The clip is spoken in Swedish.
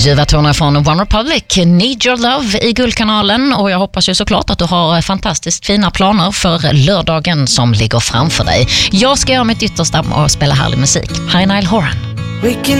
Ljuva från One Republic, Need Your Love i Guldkanalen, och jag hoppas ju såklart att du har fantastiskt fina planer för lördagen som ligger framför dig. Jag ska göra mitt yttersta och spela härlig musik. Här är Niall Horan.